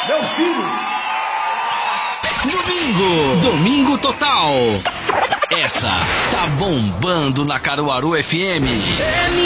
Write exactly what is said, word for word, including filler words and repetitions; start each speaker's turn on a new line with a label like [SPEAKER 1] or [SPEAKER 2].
[SPEAKER 1] Meu filho.
[SPEAKER 2] Domingo, domingo total. Essa tá bombando na Caruaru F M.